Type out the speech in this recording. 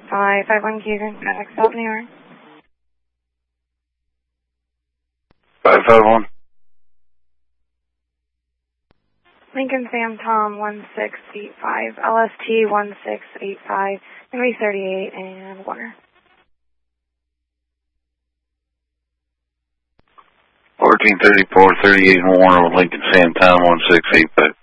551 Keegan, FedEx South New York. 551. Lincoln Sam Tom 1685, LST 1685, Henry 38, and Warner. 1434, 38 and Warner with Lincoln Sam Tom 1685.